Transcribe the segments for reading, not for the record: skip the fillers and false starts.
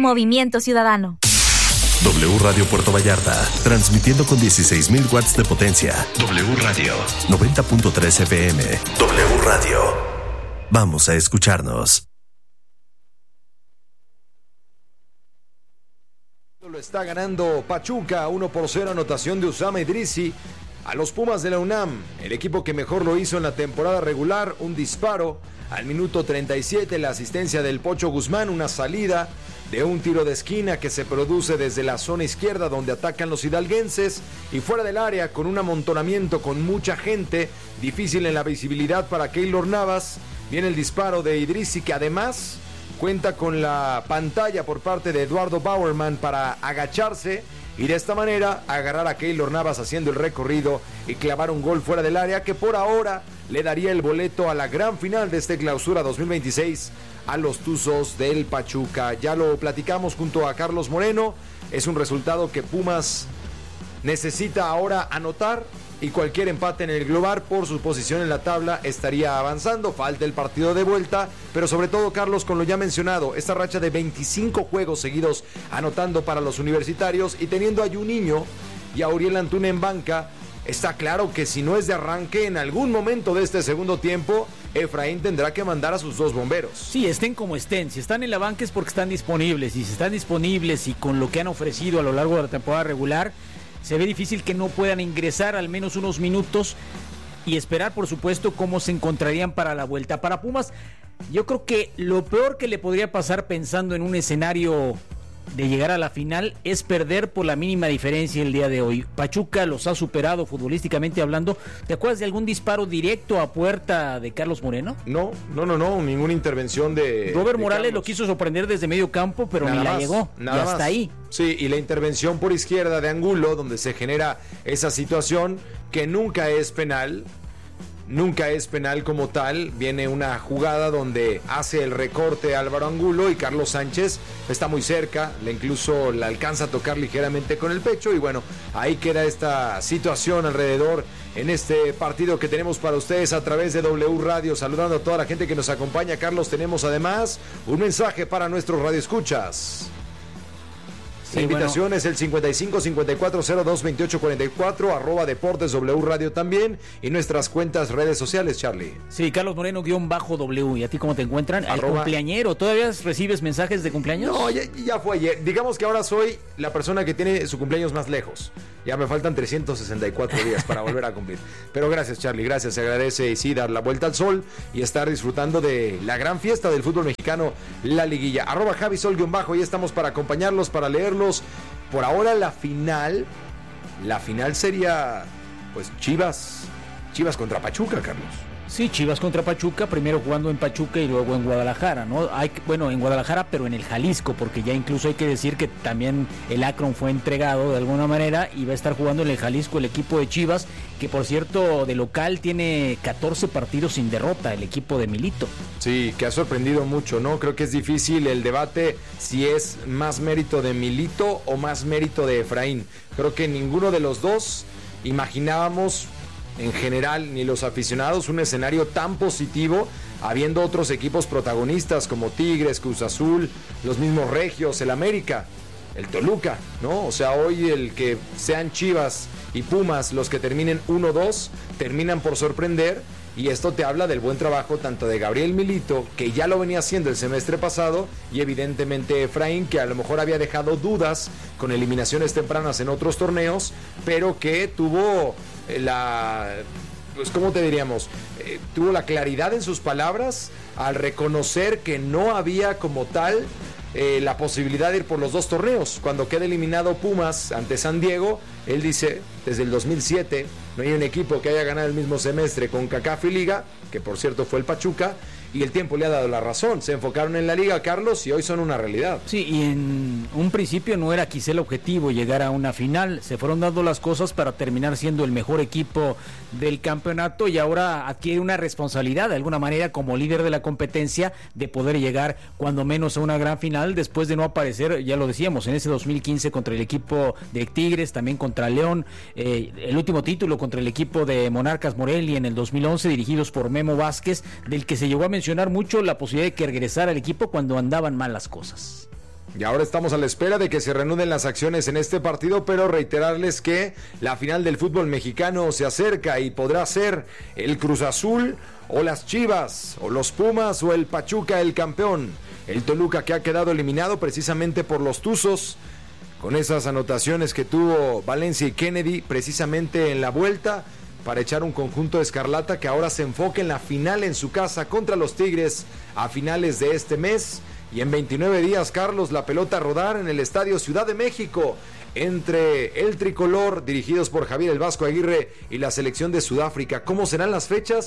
Movimiento Ciudadano. W Radio Puerto Vallarta, transmitiendo con 16,000 watts de potencia. W Radio, 90.3 FM. W Radio. Vamos a escucharnos. Lo está ganando Pachuca, 1-0, anotación de Usama Idrissi a los Pumas de la UNAM, el equipo que mejor lo hizo en la temporada regular. Un disparo al minuto 37, la asistencia del Pocho Guzmán, una salida de un tiro de esquina que se produce desde la zona izquierda donde atacan los hidalguenses, y fuera del área con un amontonamiento con mucha gente, difícil en la visibilidad para Keylor Navas. Viene el disparo de Idrissi, que además cuenta con la pantalla por parte de Eduardo Bauerman para agacharse y de esta manera agarrar a Keylor Navas haciendo el recorrido y clavar un gol fuera del área que por ahora le daría el boleto a la gran final de este Clausura 2026 a los Tuzos del Pachuca. Ya lo platicamos junto a Carlos Moreno, es un resultado que Pumas necesita ahora anotar, y cualquier empate en el global por su posición en la tabla estaría avanzando. Falta el partido de vuelta, pero sobre todo, Carlos, con lo ya mencionado, esta racha de 25 juegos seguidos anotando para los universitarios y teniendo a Juninho y a Uriel Antuna en banca, está claro que si no es de arranque, en algún momento de este segundo tiempo, Efraín tendrá que mandar a sus dos bomberos. Sí, estén como estén, si están en la banca es porque están disponibles, y si están disponibles y con lo que han ofrecido a lo largo de la temporada regular, se ve difícil que no puedan ingresar al menos unos minutos y esperar, por supuesto, cómo se encontrarían para la vuelta. Para Pumas, yo creo que lo peor que le podría pasar pensando en un escenario de llegar a la final es perder por la mínima diferencia el día de hoy. Pachuca los ha superado futbolísticamente hablando. ¿Te acuerdas de algún disparo directo a puerta de Carlos Moreno? No, ninguna intervención de Robert Morales Carlos. Lo quiso sorprender desde medio campo, pero Nada ni la más, llegó, y hasta más. ahí. Sí, y la intervención por izquierda de Angulo, donde se genera esa situación que nunca es penal como tal. Viene una jugada donde hace el recorte Álvaro Angulo y Carlos Sánchez está muy cerca, incluso la alcanza a tocar ligeramente con el pecho, y bueno, ahí queda esta situación alrededor en este partido que tenemos para ustedes a través de W Radio. Saludando a toda la gente que nos acompaña, Carlos, tenemos además un mensaje para nuestros radioescuchas. La invitación es el 55-5402-2844, @Deportes W Radio también, y nuestras cuentas redes sociales, Charlie. Sí, Carlos Moreno _W. ¿Y a ti cómo te encuentran? El cumpleañero. ¿Todavía recibes mensajes de cumpleaños? No, ya fue ayer. Digamos que ahora soy la persona que tiene su cumpleaños más lejos. Ya me faltan 364 días para volver a cumplir. Pero gracias, Charlie, gracias. Se agradece, y sí, dar la vuelta al sol y estar disfrutando de la gran fiesta del fútbol mexicano, la liguilla. @JaviSol_, y estamos para acompañarlos, para leerlos. Por ahora la final sería pues Chivas contra Pachuca, Carlos. Sí, Chivas contra Pachuca, primero jugando en Pachuca y luego en Guadalajara, ¿no? En Guadalajara, pero en el Jalisco, porque ya incluso hay que decir que también el Akron fue entregado de alguna manera y va a estar jugando en el Jalisco el equipo de Chivas, que por cierto de local tiene 14 partidos sin derrota, el equipo de Milito. Sí, que ha sorprendido mucho, ¿no? Creo que es difícil el debate si es más mérito de Milito o más mérito de Efraín. Creo que ninguno de los dos imaginábamos, en general, ni los aficionados, un escenario tan positivo, habiendo otros equipos protagonistas como Tigres, Cruz Azul, los mismos Regios, el América, el Toluca, ¿no? O sea, hoy el que sean Chivas y Pumas los que terminen 1-2, terminan por sorprender, y esto te habla del buen trabajo tanto de Gabriel Milito, que ya lo venía haciendo el semestre pasado, y evidentemente Efraín, que a lo mejor había dejado dudas con eliminaciones tempranas en otros torneos, pero que tuvo pues ¿cómo te diríamos? Tuvo la claridad en sus palabras al reconocer que no había como tal la posibilidad de ir por los dos torneos. Cuando queda eliminado Pumas ante San Diego, él dice, desde el 2007 no hay un equipo que haya ganado el mismo semestre con CONCACAF y Liga, que por cierto fue el Pachuca, y el tiempo le ha dado la razón. Se enfocaron en la Liga, Carlos, y hoy son una realidad. Sí, y en un principio no era quizá el objetivo llegar a una final. Se fueron dando las cosas para terminar siendo el mejor equipo del campeonato, y ahora adquiere una responsabilidad de alguna manera como líder de la competencia de poder llegar cuando menos a una gran final, después de no aparecer, ya lo decíamos, en ese 2015 contra el equipo de Tigres, también contra León, el último título contra el equipo de Monarcas Morelia en el 2011, dirigidos por Memo Vázquez, del que se llegó a mencionar mucho la posibilidad de que regresara al equipo cuando andaban mal las cosas. Y ahora estamos a la espera de que se reanuden las acciones en este partido, pero reiterarles que la final del fútbol mexicano se acerca y podrá ser el Cruz Azul o las Chivas o los Pumas o el Pachuca el campeón. El Toluca, que ha quedado eliminado precisamente por los Tuzos, con esas anotaciones que tuvo Valencia y Kennedy precisamente en la vuelta para echar un conjunto escarlata que ahora se enfoca en la final en su casa contra los Tigres a finales de este mes. Y en 29 días, Carlos, la pelota a rodar en el Estadio Ciudad de México entre el tricolor, dirigidos por Javier el Vasco Aguirre, y la selección de Sudáfrica. ¿Cómo serán las fechas?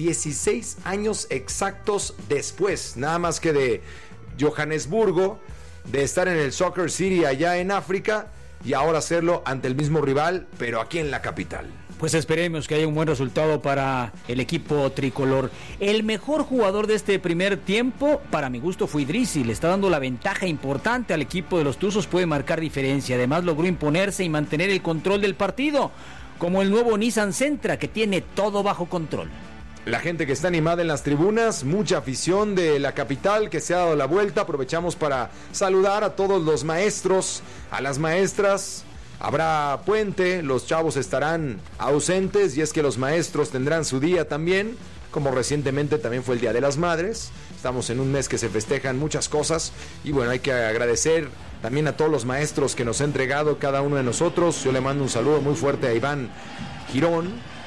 16 años exactos después, nada más que de Johannesburgo, de estar en el Soccer City allá en África, y ahora hacerlo ante el mismo rival, pero aquí en la capital. Pues esperemos que haya un buen resultado para el equipo tricolor. El mejor jugador de este primer tiempo, para mi gusto, fue Idrissi. Le está dando la ventaja importante al equipo de los Tuzos, puede marcar diferencia. Además logró imponerse y mantener el control del partido, como el nuevo Nissan Sentra, que tiene todo bajo control. La gente que está animada en las tribunas, mucha afición de la capital que se ha dado la vuelta. Aprovechamos para saludar a todos los maestros, a las maestras. Habrá puente, los chavos estarán ausentes y es que los maestros tendrán su día también, como recientemente también fue el Día de las Madres. Estamos en un mes que se festejan muchas cosas y bueno, hay que agradecer también a todos los maestros que nos ha entregado cada uno de nosotros. Yo le mando un saludo muy fuerte a Iván Girón,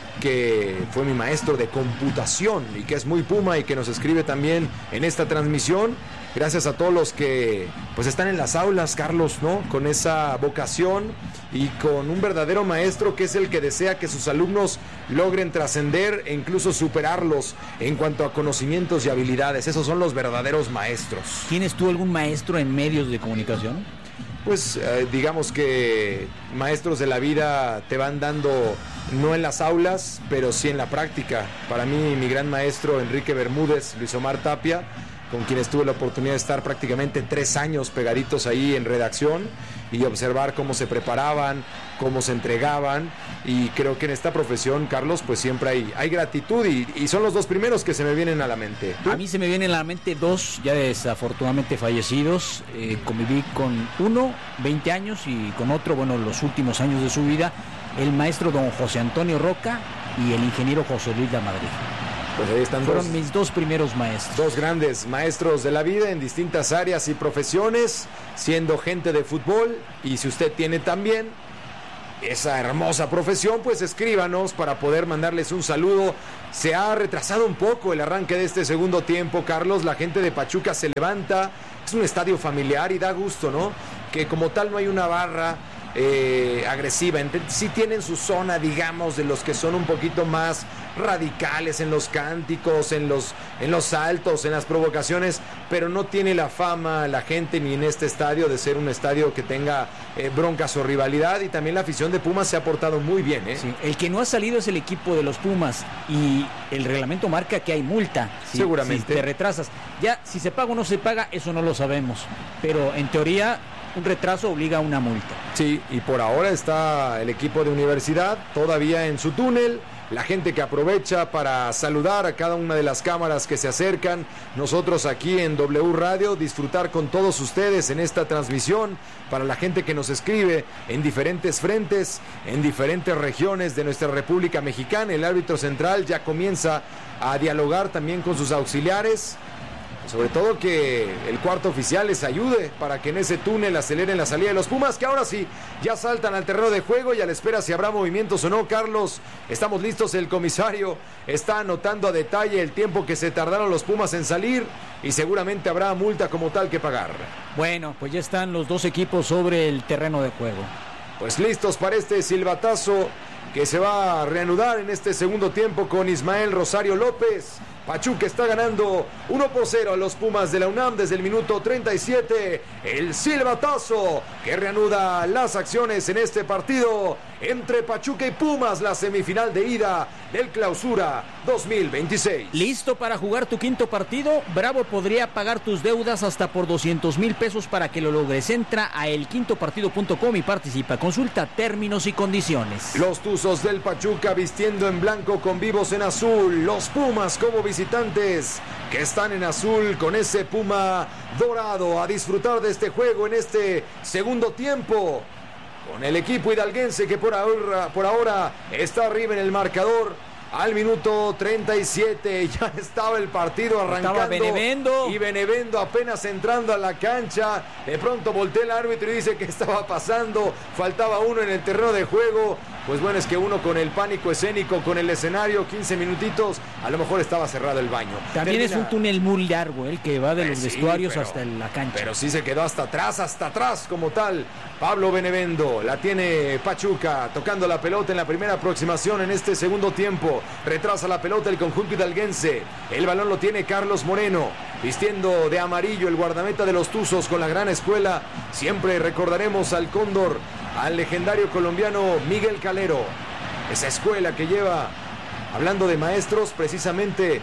que fue mi maestro de computación y que es muy Puma y que nos escribe también en esta transmisión. Gracias a todos los que pues están en las aulas, Carlos, ¿no? Con esa vocación y con un verdadero maestro que es el que desea que sus alumnos logren trascender e incluso superarlos en cuanto a conocimientos y habilidades. Esos son los verdaderos maestros. ¿Tienes tú algún maestro en medios de comunicación? Pues digamos que maestros de la vida te van dando, no en las aulas, pero sí en la práctica. Para mí, mi gran maestro Enrique Bermúdez, Luis Omar Tapia, con quienes tuve la oportunidad de estar prácticamente 3 años pegaditos ahí en redacción y observar cómo se preparaban, cómo se entregaban, y creo que en esta profesión, Carlos, pues siempre hay gratitud y son los 2 primeros que se me vienen a la mente. ¿Tú? A mí se me vienen a la mente 2 ya desafortunadamente fallecidos. Conviví con uno 20 años y con otro, bueno, los últimos años de su vida, el maestro don José Antonio Roca y el ingeniero José Luis Lamadrid. Pues ahí están Fueron mis 2 primeros maestros. 2 grandes maestros de la vida en distintas áreas y profesiones, siendo gente de fútbol. Y si usted tiene también esa hermosa profesión, pues escríbanos para poder mandarles un saludo. Se ha retrasado un poco el arranque de este segundo tiempo, Carlos. La gente de Pachuca se levanta. Es un estadio familiar y da gusto, ¿no? Que como tal no hay una barra agresiva. Sí tienen su zona, digamos, de los que son un poquito más radicales en los cánticos, en los saltos, en las provocaciones, pero no tiene la fama la gente ni en este estadio de ser un estadio que tenga broncas o rivalidad. Y también la afición de Pumas se ha portado muy bien, ¿eh? Sí, el que no ha salido es el equipo de los Pumas y el reglamento marca que hay multa seguramente si te retrasas. Ya si se paga o no se paga, eso no lo sabemos, pero en teoría un retraso obliga a una multa. Sí, y por ahora está el equipo de Universidad todavía en su túnel. La gente que aprovecha para saludar a cada una de las cámaras que se acercan. Nosotros aquí en W Radio, disfrutar con todos ustedes en esta transmisión. Para la gente que nos escribe en diferentes frentes, en diferentes regiones de nuestra República Mexicana, el árbitro central ya comienza a dialogar también con sus auxiliares. Sobre todo que el cuarto oficial les ayude para que en ese túnel aceleren la salida de los Pumas, que ahora sí ya saltan al terreno de juego y a la espera si habrá movimientos o no. Carlos, estamos listos, el comisario está anotando a detalle el tiempo que se tardaron los Pumas en salir y seguramente habrá multa como tal que pagar. Bueno, pues ya están los 2 equipos sobre el terreno de juego. Pues listos para este silbatazo que se va a reanudar en este segundo tiempo con Ismael Rosario López. Pachuca está ganando 1-0 a los Pumas de la UNAM desde el minuto 37. El silbatazo que reanuda las acciones en este partido entre Pachuca y Pumas, la semifinal de ida del Clausura 2026. ¿Listo para jugar tu quinto partido? Bravo podría pagar tus deudas hasta por 200,000 pesos para que lo logres. Entra a elquintopartido.com y participa. Consulta términos y condiciones. Los Tuzos del Pachuca vistiendo en blanco con vivos en azul. Los Pumas como visitantes visitantes que están en azul con ese puma dorado. A disfrutar de este juego en este segundo tiempo con el equipo hidalguense que por ahora está arriba en el marcador. Al minuto 37 ya estaba el partido arrancando. Estaba Benevendo. Y Benevendo apenas entrando a la cancha. De pronto voltea el árbitro y dice que estaba pasando. Faltaba uno en el terreno de juego. Pues bueno, es que uno con el pánico escénico, con el escenario, 15 minutitos, a lo mejor estaba cerrado el baño. También es un túnel muy largo, el que va de los vestuarios hasta la cancha. Pero sí se quedó hasta atrás como tal. Pablo Benevendo, la tiene Pachuca, tocando la pelota en la primera aproximación en este segundo tiempo. Retrasa la pelota el conjunto hidalguense. El balón lo tiene Carlos Moreno, vistiendo de amarillo el guardameta de los Tuzos con la gran escuela. Siempre recordaremos al Cóndor, al legendario colombiano Miguel Calero. Esa escuela que lleva, hablando de maestros, precisamente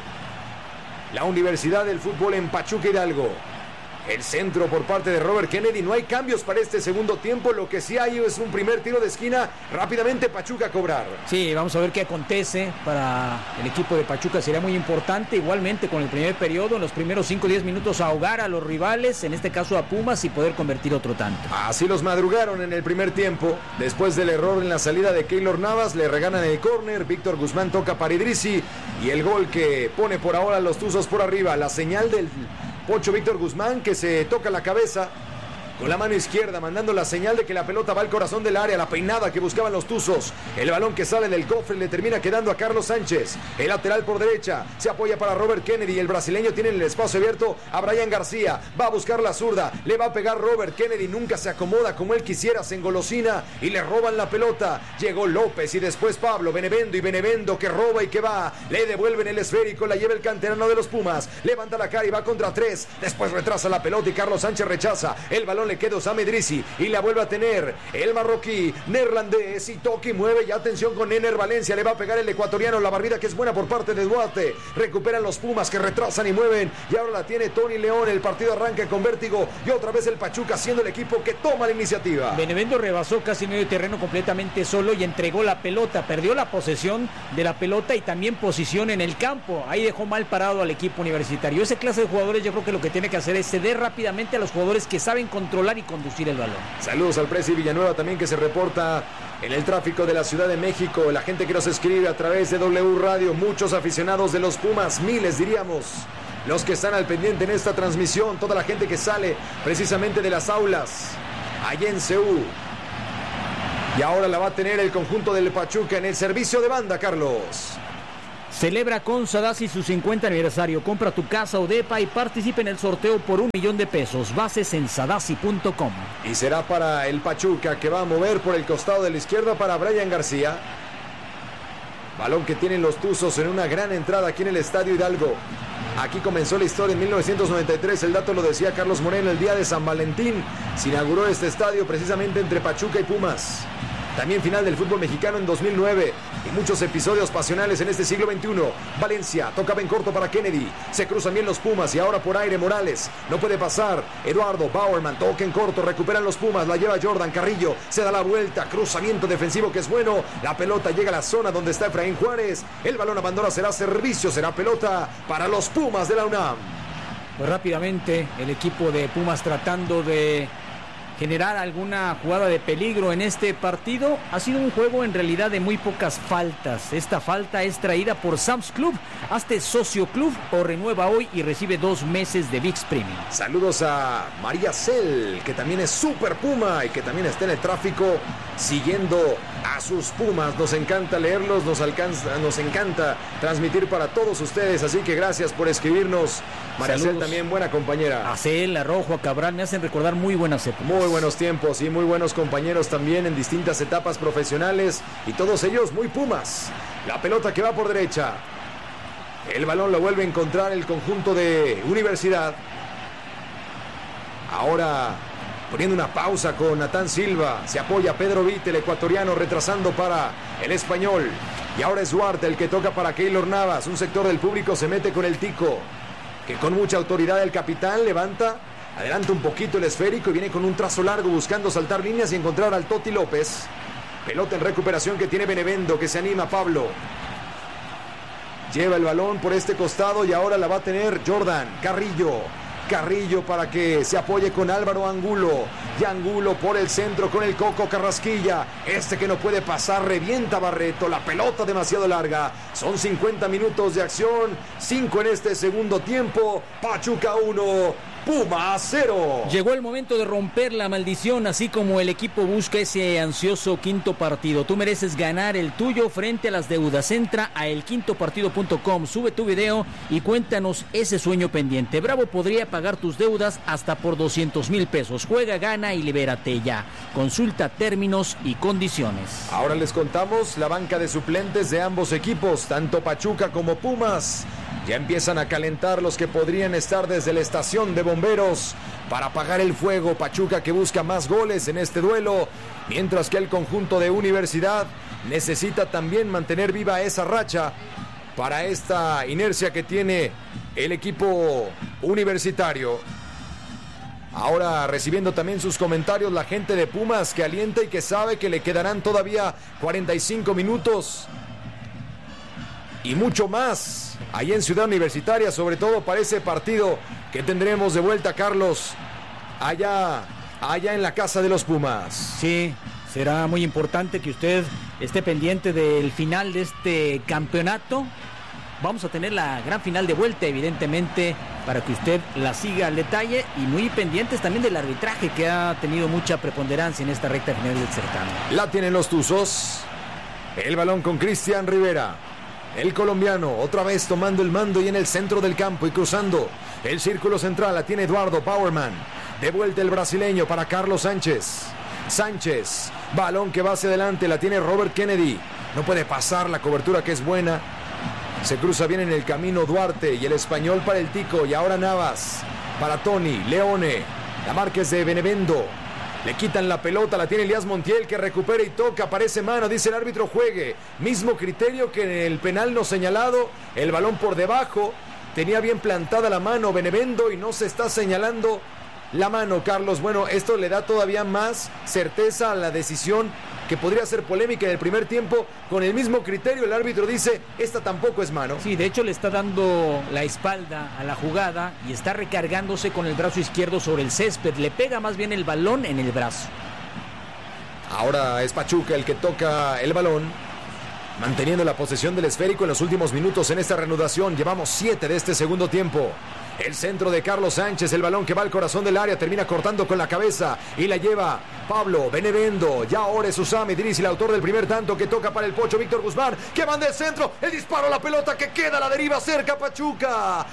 la Universidad del Fútbol en Pachuca Hidalgo. El centro por parte de Robert Kennedy. No hay cambios para este segundo tiempo. Lo que sí hay es un primer tiro de esquina. Rápidamente Pachuca a cobrar. Sí, vamos a ver qué acontece para el equipo de Pachuca. Sería muy importante, igualmente con el primer periodo, en los primeros 5 o 10 minutos, ahogar a los rivales, en este caso a Pumas, y poder convertir otro tanto. Así los madrugaron en el primer tiempo. Después del error en la salida de Keylor Navas, le regalan el córner. Víctor Guzmán toca para Idrissi. Y el gol que pone por ahora a los Tuzos por arriba. La señal del Pocho Víctor Guzmán, que se toca la cabeza con la mano izquierda, mandando la señal de que la pelota va al corazón del área. La peinada que buscaban los Tuzos. El balón que sale del cofre le termina quedando a Carlos Sánchez. El lateral por derecha se apoya para Robert Kennedy. El brasileño tiene el espacio abierto a Brian García. Va a buscar la zurda. Le va a pegar Robert Kennedy. Nunca se acomoda como él quisiera. Se engolosina y le roban la pelota. Llegó López y después Pablo Benevendo. Y Benevendo que roba y que va. Le devuelven el esférico. La lleva el canterano de los Pumas. Levanta la cara y va contra 3. Después retrasa la pelota y Carlos Sánchez rechaza. El balón le queda Osama Idrissi y la vuelve a tener el marroquí neerlandés y toca y mueve. Y atención con Ener Valencia, le va a pegar el ecuatoriano. La barrida que es buena por parte de Duarte. Recuperan los Pumas que retrasan y mueven y ahora la tiene Tony León. El partido arranca con vértigo y otra vez el Pachuca siendo el equipo que toma la iniciativa. Benevendo rebasó casi medio terreno completamente solo y entregó la pelota, perdió la posesión de la pelota y también posición en el campo. Ahí dejó mal parado al equipo universitario. Ese clase de jugadores, yo creo que lo que tiene que hacer es ceder rápidamente a los jugadores que saben controlar y conducir el balón. Saludos al Presi Villanueva también, que se reporta en el tráfico de la Ciudad de México. La gente que nos escribe a través de W Radio, muchos aficionados de los Pumas, miles diríamos, los que están al pendiente en esta transmisión. Toda la gente que sale precisamente de las aulas allá en CU. Y ahora la va a tener el conjunto del Pachuca en el servicio de banda, Carlos. Celebra con Sadasi su 50 aniversario. Compra tu casa o depa y participa en el sorteo por $1,000,000. Bases en sadasi.com. Y será para el Pachuca, que va a mover por el costado de la izquierda para Brian García. Balón que tienen los Tuzos en una gran entrada aquí en el Estadio Hidalgo. Aquí comenzó la historia en 1993. El dato lo decía Carlos Moreno. El día de San Valentín se inauguró este estadio precisamente entre Pachuca y Pumas. También final del fútbol mexicano en 2009 y muchos episodios pasionales en este siglo XXI. Valencia tocaba en corto para Kennedy. Se cruzan bien los Pumas y ahora por aire Morales. No puede pasar. Eduardo Bauerman toca en corto. Recuperan los Pumas. La lleva Jordan Carrillo. Se da la vuelta. Cruzamiento defensivo que es bueno. La pelota llega a la zona donde está Efraín Juárez. El balón abandona. Será servicio. Será pelota para los Pumas de la UNAM. Pues rápidamente el equipo de Pumas tratando de generar alguna jugada de peligro en este partido. Ha sido un juego en realidad de muy pocas faltas. Esta falta es traída por Sam's Club. Hazte socio club o renueva hoy y recibe 2 meses de ViX Premium. Saludos a María Cel, que también es super Puma y que también está en el tráfico siguiendo a sus Pumas. Nos encanta leerlos, nos encanta transmitir para todos ustedes, así que gracias por escribirnos. María Cel también, buena compañera. A Cel, a Rojo, a Cabral, me hacen recordar muy buenas épocas. Muy buenos tiempos y muy buenos compañeros también en distintas etapas profesionales y todos ellos muy Pumas. La pelota que va por derecha. El balón lo vuelve a encontrar el conjunto de Universidad. Ahora poniendo una pausa con Natán Silva. Se apoya Pedro Vitte, el ecuatoriano, retrasando para el español. Y ahora es Duarte el que toca para Keylor Navas. Un sector del público se mete con el Tico, que con mucha autoridad el capitán levanta, adelanta un poquito el esférico y viene con un trazo largo buscando saltar líneas y encontrar al Toti López. Pelota en recuperación que tiene Benevendo, que se anima Pablo. lleva el balón por este costado y ahora la va a tener Jordan Carrillo para que se apoye con Álvaro Angulo. Y Angulo por el centro con el Coco Carrasquilla. Que no puede pasar, revienta Barreto. La pelota demasiado larga. Son 50 minutos de acción. 5 en este segundo tiempo. Pachuca 1. Puma 0. Llegó el momento de romper la maldición, así como el equipo busca ese ansioso quinto partido. Tú mereces ganar el tuyo frente a las deudas. Entra a elquintopartido.com, sube tu video y cuéntanos ese sueño pendiente. Bravo podría pagar tus deudas hasta por 200,000 pesos. Juega, gana y libérate ya. Consulta términos y condiciones. Ahora les contamos la banca de suplentes de ambos equipos, tanto Pachuca como Pumas. Ya empiezan a calentar los que podrían estar desde la estación de bomberos para apagar el fuego. Pachuca que busca más goles en este duelo, mientras que el conjunto de Universidad necesita también mantener viva esa racha para esta inercia que tiene el equipo universitario. Ahora recibiendo también sus comentarios la gente de Pumas, que alienta y que sabe que le quedarán todavía 45 minutos y mucho más ahí en Ciudad Universitaria, sobre todo para ese partido que tendremos de vuelta, Carlos, allá en la casa de los Pumas. Sí, será muy importante que usted esté pendiente del final de este campeonato. Vamos a tener la gran final de vuelta, evidentemente, para que usted la siga al detalle, y muy pendientes también del arbitraje, que ha tenido mucha preponderancia en esta recta final del certamen. La tienen los Tuzos. El balón con Cristian Rivera. El colombiano otra vez tomando el mando y en el centro del campo y cruzando el círculo central. La tiene Eduardo Powerman. De vuelta el brasileño para Carlos Sánchez. Balón que va hacia adelante. La tiene Robert Kennedy. No puede pasar, la cobertura que es buena. Se cruza bien en el camino Duarte y el español para el Tico. Y ahora Navas para Tony Leone. La marca es de Benevendo. Le quitan la pelota, la tiene Elías Montiel, que recupera y toca, parece mano, dice el árbitro, juegue. Mismo criterio que en el penal no señalado, el balón por debajo, tenía bien plantada la mano Benevendo y no se está señalando la mano, Carlos. Bueno, esto le da todavía más certeza a la decisión, que podría ser polémica en el primer tiempo. Con el mismo criterio el árbitro dice, esta tampoco es mano. Sí, de hecho le está dando la espalda a la jugada y está recargándose con el brazo izquierdo sobre el césped. Le pega más bien el balón en el brazo. Ahora es Pachuca el que toca el balón, manteniendo la posesión del esférico en los últimos minutos en esta reanudación. Llevamos 7 de este segundo tiempo. El centro de Carlos Sánchez, el balón que va al corazón del área, termina cortando con la cabeza y la lleva Pablo Benevendo. Ya ahora es Usama Idrissi, el autor del primer tanto, que toca para el Pocho Víctor Guzmán, que manda el centro, el disparo, la pelota que queda a la deriva, cerca Pachuca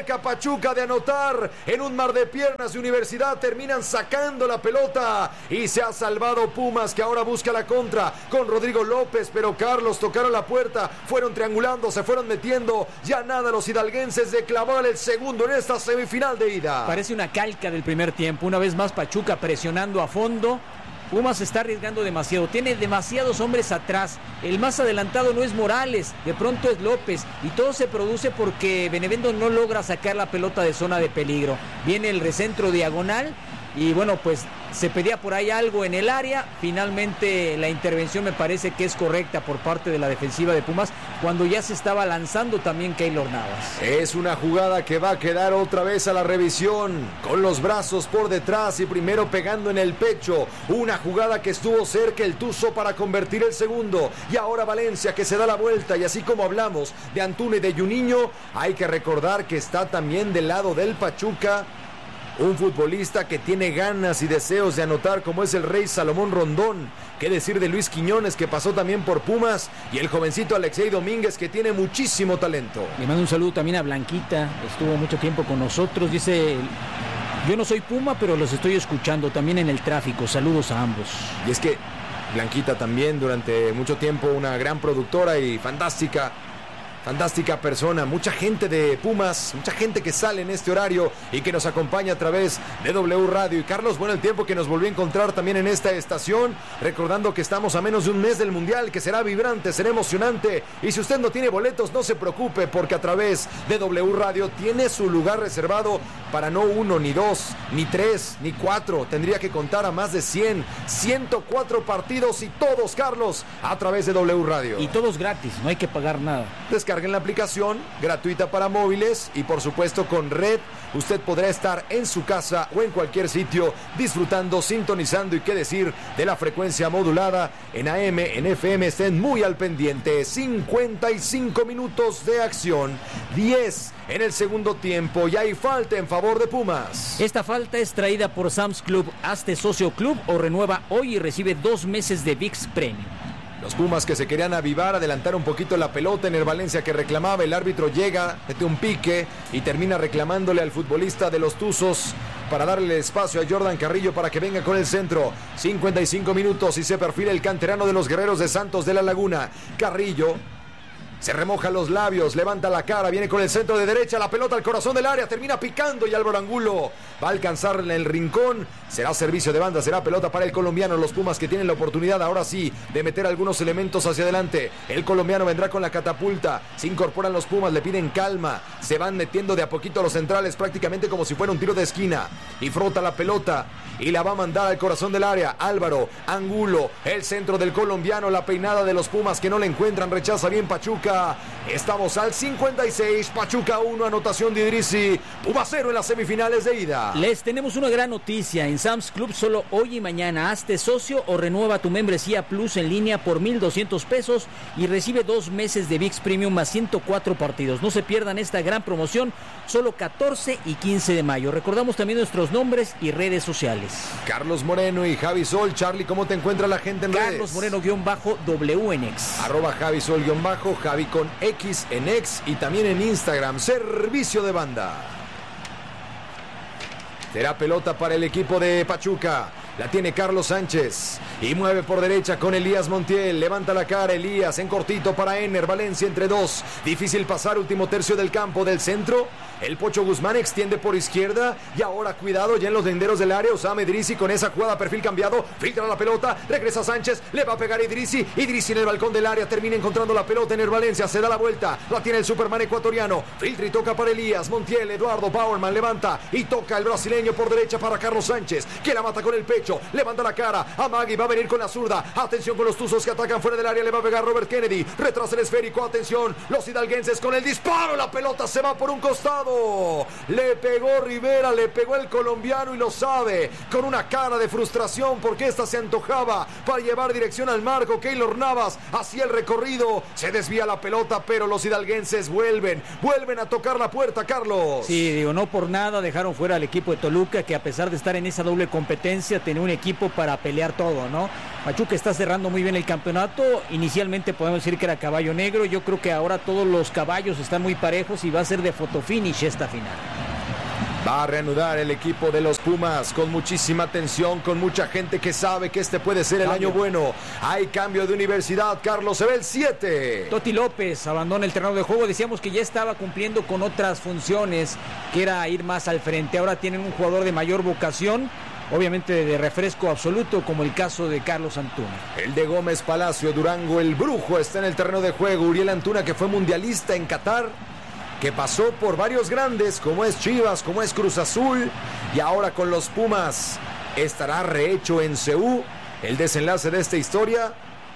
de anotar en un mar de piernas de Universidad. Terminan sacando la pelota y se ha salvado Pumas, que ahora busca la contra con Rodrigo López, pero Carlos, tocaron la puerta, fueron triangulando, se fueron metiendo, ya nada los hidalguenses de clavar el segundo en esta semifinal de ida. Parece una calca del primer tiempo. Una vez más Pachuca presionando a fondo. Pumas se está arriesgando demasiado, tiene demasiados hombres atrás. El más adelantado no es Morales, de pronto es López, y todo se produce porque Benevendo no logra sacar la pelota de zona de peligro. Viene el recentro diagonal y bueno, pues se pedía por ahí algo en el área. Finalmente la intervención me parece que es correcta por parte de la defensiva de Pumas, cuando ya se estaba lanzando también Keylor Navas. Es una jugada que va a quedar otra vez a la revisión, con los brazos por detrás y primero pegando en el pecho. Una jugada que estuvo cerca el Tuzo para convertir el segundo, y ahora Valencia, que se da la vuelta. Y así como hablamos de Antuna y de Juninho, hay que recordar que está también del lado del Pachuca un futbolista que tiene ganas y deseos de anotar, como es el Rey Salomón Rondón. Qué decir de Luis Quiñones, que pasó también por Pumas, y el jovencito Alexei Domínguez, que tiene muchísimo talento. Le mando un saludo también a Blanquita, estuvo mucho tiempo con nosotros. Dice, yo no soy Puma, pero los estoy escuchando también en el tráfico. Saludos a ambos. Y es que Blanquita también durante mucho tiempo una gran productora y fantástica persona. Mucha gente de Pumas, mucha gente que sale en este horario y que nos acompaña a través de W Radio. Y Carlos, bueno, el tiempo que nos volvió a encontrar también en esta estación, recordando que estamos a menos de un mes del Mundial, que será vibrante, será emocionante. Y si usted no tiene boletos, no se preocupe, porque a través de W Radio tiene su lugar reservado para no 1, ni 2, ni 3, ni 4. Tendría que contar a más de 104 partidos, y todos, Carlos, a través de W Radio. Y todos gratis, no hay que pagar nada. Descarguen la aplicación, gratuita para móviles y por supuesto con red. Usted podrá estar en su casa o en cualquier sitio disfrutando, sintonizando y qué decir de la frecuencia modulada en AM, en FM. Estén muy al pendiente. 55 minutos de acción, 10 en el segundo tiempo y hay falta en favor de Pumas. Esta falta es traída por Sam's Club. Hazte socio club o renueva hoy y recibe 2 meses de ViX Premium. Los Pumas que se querían avivar, adelantar un poquito la pelota en el Valencia que reclamaba. El árbitro llega, mete un pique y termina reclamándole al futbolista de los Tuzos para darle espacio a Jordan Carrillo para que venga con el centro. 55 minutos y se perfila el canterano de los Guerreros de Santos de la Laguna. Carrillo se remoja los labios, levanta la cara, viene con el centro de derecha, la pelota al corazón del área, termina picando y Álvaro Angulo va a alcanzar en el rincón. Será servicio de banda, será pelota para el colombiano. Los Pumas que tienen la oportunidad ahora sí de meter algunos elementos hacia adelante. El colombiano vendrá con la catapulta. Se incorporan los Pumas, le piden calma. Se van metiendo de a poquito a los centrales, prácticamente como si fuera un tiro de esquina. Y frota la pelota y la va a mandar al corazón del área. Álvaro Angulo, el centro del colombiano, la peinada de los Pumas que no le encuentran, rechaza bien Pachuca. Estamos al 56, Pachuca 1, anotación de Idrissi. Pumas 0 en las semifinales de ida. Les tenemos una gran noticia. En Sam's Club solo hoy y mañana hazte socio o renueva tu membresía Plus en línea por $1,200 y recibe 2 meses de ViX Premium más 104 partidos. No se pierdan esta gran promoción, solo 14 y 15 de mayo. Recordamos también nuestros nombres y redes sociales. Carlos Moreno y Javi Sol. Charlie, ¿cómo te encuentra la gente en redes? Carlos Moreno-W en X. @Javi Sol-Bajo, Javi con X en X y también en Instagram. Servicio de banda. Será pelota para el equipo de Pachuca. La tiene Carlos Sánchez y mueve por derecha con Elías Montiel. Levanta la cara Elías en cortito para Ener Valencia entre dos. Difícil pasar, último tercio del campo del centro. El Pocho Guzmán extiende por izquierda y ahora cuidado ya en los linderos del área. Usama Idrissi con esa jugada, perfil cambiado. Filtra la pelota, regresa Sánchez, le va a pegar Idrissi. Idrissi en el balcón del área, termina encontrando la pelota en el Valencia. Se da la vuelta, la tiene el Superman ecuatoriano. Filtra y toca para Elías Montiel. Eduardo Bauerman levanta y toca el brasileño por derecha para Carlos Sánchez, que la mata con el pecho. Levanta la cara, Amagui va a venir con la zurda. Atención con los Tuzos que atacan fuera del área. Le va a pegar Robert Kennedy, retrasa el esférico. Atención, los hidalguenses con el disparo. La pelota se va por un costado. Le pegó Rivera, le pegó el colombiano y lo sabe. Con una cara de frustración porque esta se antojaba para llevar dirección al marco. Keylor Navas hacía el recorrido. Se desvía la pelota, pero los hidalguenses vuelven a tocar la puerta, Carlos. Sí, digo, no por nada dejaron fuera al equipo de Toluca, que a pesar de estar en esa doble competencia, tenía un equipo para pelear todo, ¿no? Pachuca está cerrando muy bien el campeonato. Inicialmente podemos decir que era caballo negro. Yo creo que ahora todos los caballos están muy parejos y va a ser de fotofinish esta final. Va a reanudar el equipo de los Pumas con muchísima atención, con mucha gente que sabe que este puede ser el año bueno. Hay cambio de universidad, Carlos, se ve el 7. Toti López abandona el terreno de juego. Decíamos que ya estaba cumpliendo con otras funciones, que era ir más al frente. Ahora tienen un jugador de mayor vocación, obviamente de refresco absoluto, como el caso de Carlos Antuna. El de Gómez Palacio, Durango, el brujo, está en el terreno de juego. Uriel Antuna, que fue mundialista en Qatar, que pasó por varios grandes, como es Chivas, como es Cruz Azul, y ahora con los Pumas estará rehecho en Seúl. El desenlace de esta historia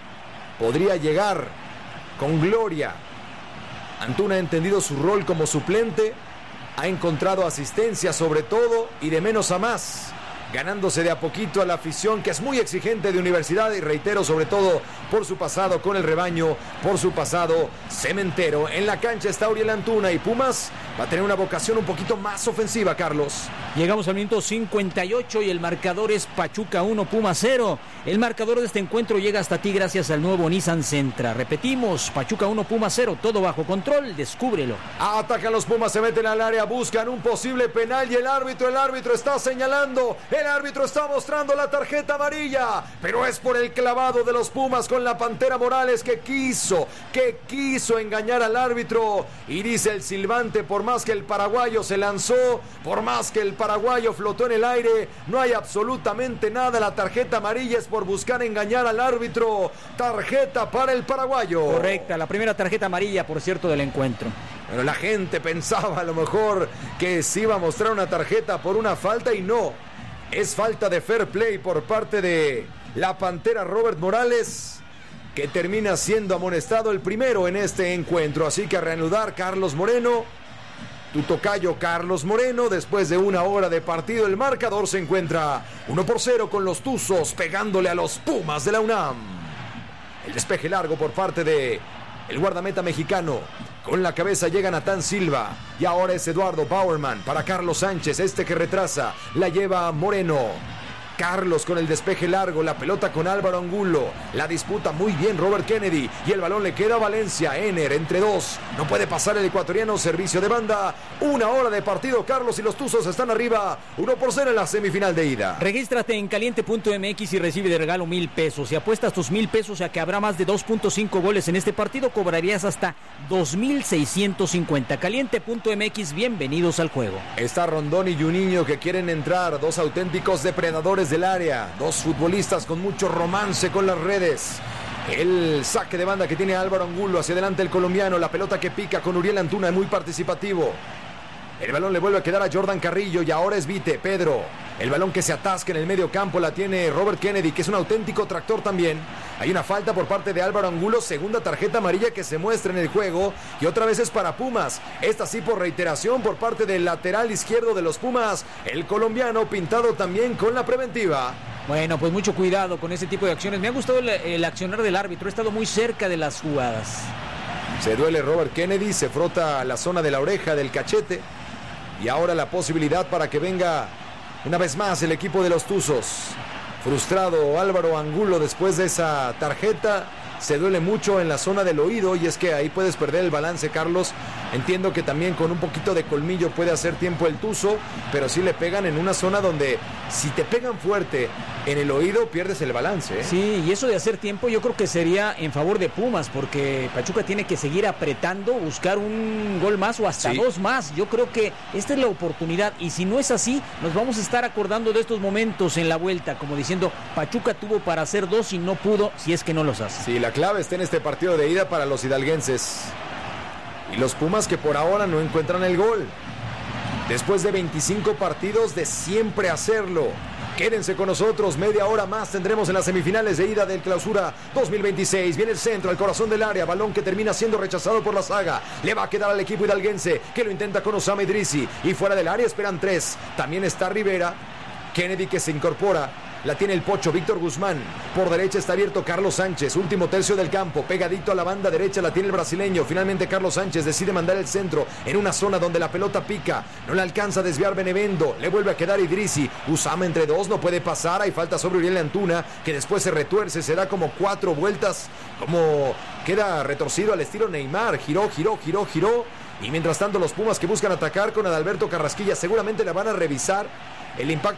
podría llegar con gloria. Antuna ha entendido su rol como suplente, ha encontrado asistencia sobre todo y de menos a más, ganándose de a poquito a la afición que es muy exigente de Universidad, y reitero, sobre todo por su pasado con el rebaño, por su pasado cementero. En la cancha está Uriel Antuna y Pumas va a tener una vocación un poquito más ofensiva, Carlos. Llegamos al minuto 58 y el marcador es Pachuca 1, Pumas 0. El marcador de este encuentro llega hasta ti gracias al nuevo Nissan Sentra. Repetimos, Pachuca 1, Pumas 0, todo bajo control, descúbrelo. Atacan los Pumas, se meten al área, buscan un posible penal y el árbitro está señalando. El árbitro está mostrando la tarjeta amarilla, pero es por el clavado de los Pumas con la Pantera Morales que quiso engañar al árbitro. Y dice el silbante, por más que el paraguayo se lanzó, por más que el paraguayo flotó en el aire, no hay absolutamente nada. La tarjeta amarilla es por buscar engañar al árbitro. Tarjeta para el paraguayo. Correcta, la primera tarjeta amarilla, por cierto, del encuentro. Pero la gente pensaba a lo mejor que se iba a mostrar una tarjeta por una falta y no. Es falta de fair play por parte de la Pantera Robert Morales. que termina siendo amonestado el primero en este encuentro. Así que a reanudar Carlos Moreno, tu tocayo Carlos Moreno. Después de 1 hora de partido, el marcador se encuentra 1-0 con los Tuzos pegándole a los Pumas de la UNAM. El despeje largo por parte de el guardameta mexicano. Con la cabeza llega Natán Silva. Y ahora es Eduardo Bauerman para Carlos Sánchez. Este que retrasa. La lleva Moreno. Carlos con el despeje largo. La pelota con Álvaro Angulo. La disputa muy bien Robert Kennedy. Y el balón le queda a Valencia. Ener entre dos. No puede pasar el ecuatoriano. Servicio de banda. 1 hora de partido. Carlos y los Tuzos están arriba. 1-0 en la semifinal de ida. Regístrate en caliente.mx y recibe de regalo 1,000 pesos. Si apuestas tus 1,000 pesos a que habrá más de 2.5 goles en este partido, cobrarías hasta 2,650. Caliente.mx, bienvenidos al juego. Está Rondón y Juninho que quieren entrar. Dos auténticos depredadores del área. Dos futbolistas con mucho romance con las redes. El saque de banda que tiene Álvaro Angulo. Hacia adelante el colombiano. La pelota que pica con Uriel Antuna, muy participativo. El balón le vuelve a quedar a Jordan Carrillo y ahora es Vite, Pedro. El balón que se atasca en el medio campo la tiene Robert Kennedy, que es un auténtico tractor también. Hay una falta por parte de Álvaro Angulo, segunda tarjeta amarilla que se muestra en el juego y otra vez es para Pumas. Esta sí por reiteración por parte del lateral izquierdo de los Pumas, el colombiano pintado también con la preventiva. Bueno, pues mucho cuidado con ese tipo de acciones. Me ha gustado el accionar del árbitro, he estado muy cerca de las jugadas. Se duele Robert Kennedy, se frota la zona de la oreja del cachete. Y ahora la posibilidad para que venga una vez más el equipo de los Tuzos. Frustrado Álvaro Angulo después de esa tarjeta. Se duele mucho en la zona del oído y es que ahí puedes perder el balance, Carlos. Entiendo que también con un poquito de colmillo puede hacer tiempo el Tuzo, pero sí le pegan en una zona donde si te pegan fuerte en el oído pierdes el balance, ¿eh? Sí, y eso de hacer tiempo yo creo que sería en favor de Pumas, porque Pachuca tiene que seguir apretando, buscar un gol más o hasta dos más. Yo creo que esta es la oportunidad y si no es así, nos vamos a estar acordando de estos momentos en la vuelta, como diciendo, Pachuca tuvo para hacer 2 y no pudo, si es que no los hace. Sí, la clave está en este partido de ida para los hidalguenses. Y los Pumas que por ahora no encuentran el gol. Después de 25 partidos de siempre hacerlo. Quédense con nosotros, media hora más tendremos en las semifinales de ida del Clausura 2026. Viene el centro, al corazón del área, balón que termina siendo rechazado por la saga. Le va a quedar al equipo hidalguense, que lo intenta con Osama Idrissi. Y fuera del área esperan 3. También está Rivera. Kennedy que se incorpora. La tiene el Pocho, Víctor Guzmán. Por derecha está abierto Carlos Sánchez. Último tercio del campo, pegadito a la banda derecha la tiene el brasileño. Finalmente Carlos Sánchez decide mandar el centro en una zona donde la pelota pica. No le alcanza a desviar Benevendo. Le vuelve a quedar Idrissi. Usama entre dos, no puede pasar. Hay falta sobre Uriel Antuna, que después se retuerce. Se da como 4 vueltas. Como queda retorcido al estilo Neymar. Giró. Y mientras tanto los Pumas que buscan atacar con Adalberto Carrasquilla seguramente la van a revisar. El impacto